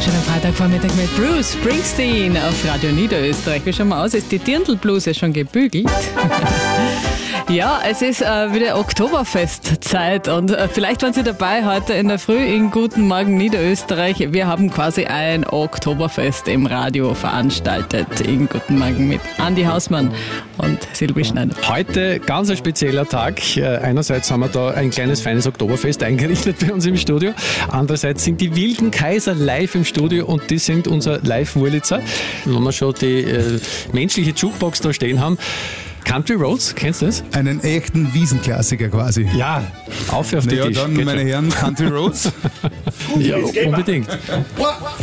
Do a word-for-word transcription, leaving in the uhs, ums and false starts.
Schönen Freitagvormittag mit Bruce Springsteen auf Radio Niederösterreich. Wie schauen wir aus? Ist die Dirndlbluse schon gebügelt? Ja, es ist äh, wieder Oktoberfestzeit und äh, vielleicht waren Sie dabei heute in der Früh in Guten Morgen Niederösterreich. Wir haben quasi ein Oktoberfest im Radio veranstaltet in Guten Morgen mit Andi Hausmann und Silvi Schneider. Heute ganz ein spezieller Tag. Einerseits haben wir da ein kleines, feines Oktoberfest eingerichtet bei uns im Studio. Andererseits sind die Wilden Kaiser live im Studio und die sind unser Live-Wurlitzer. Wenn wir schon die äh, menschliche Jukebox da stehen haben. Country Roads, kennst du das? Einen echten Wiesenklassiker quasi. Ja, auf auf den naja, Tisch. dann, Geht meine schon. Herren, Country Roads. Ja, unbedingt. One,